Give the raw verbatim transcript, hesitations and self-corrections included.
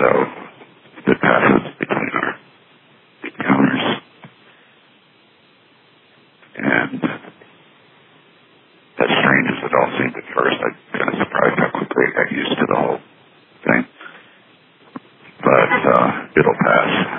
so it passes between our encounters. And as strange as it all seemed at first, I'm kind of surprised how quickly I got used to the whole thing. But uh, it'll pass.